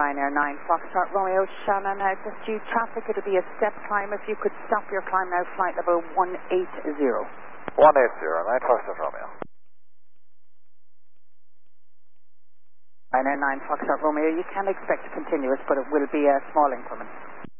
Ryanair 9 Foxtrot Romeo Shannon, just due traffic. It'll be a step climb. If you could stop your climb now, flight level 180. 180, 9 Foxtrot Romeo. Ryanair 9 Foxtrot Romeo, you can expect continuous, but it will be a small increment.